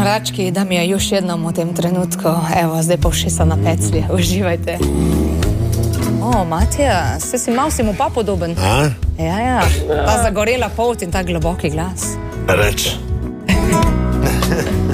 Mrački, da mi je još jednom u tem trenutku. Evo, zdaj pa ušesa na peclje. Uživajte. O, Matija, si mal si mu pa podoben. A? Ja. Ta zagorela polt in ta globoki glas. Reč.